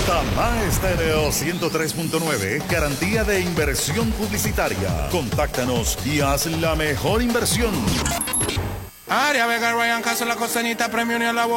Tamá Estéreo 103.9, garantía de inversión publicitaria. Contáctanos y haz la mejor inversión. Aria Vega, Ryan Caso, La Costeñita, Premio Unión, La